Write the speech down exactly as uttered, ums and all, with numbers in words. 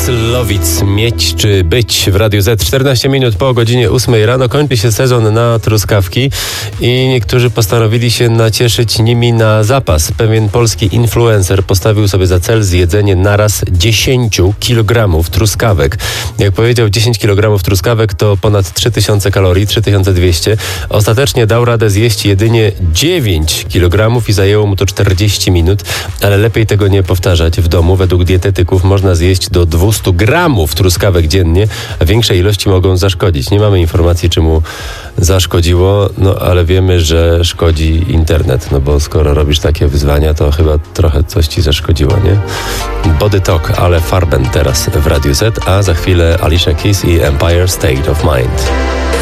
Myslowic, mieć czy być w Radiu Z. czternaście minut po godzinie ósmej rano kończy się sezon na truskawki i niektórzy postanowili się nacieszyć nimi na zapas. Pewien polski influencer postawił sobie za cel zjedzenie naraz dziesięć kilogramów truskawek. Jak powiedział, dziesięć kilogramów truskawek to ponad trzy tysiące kalorii, trzy tysiące dwieście. Ostatecznie dał radę zjeść jedynie dziewięć kilogramów i zajęło mu to czterdzieści minut, ale lepiej tego nie powtarzać w domu. Według dietetyków można zjeść do dwieście gramów truskawek dziennie, a większe ilości mogą zaszkodzić. Nie mamy informacji, czy mu zaszkodziło, no ale wiemy, że szkodzi internet, no bo skoro robisz takie wyzwania, to chyba trochę coś ci zaszkodziło, nie? Body Talk, ale Farben teraz w Radiu Z, a za chwilę Alicia Keys i Empire State of Mind.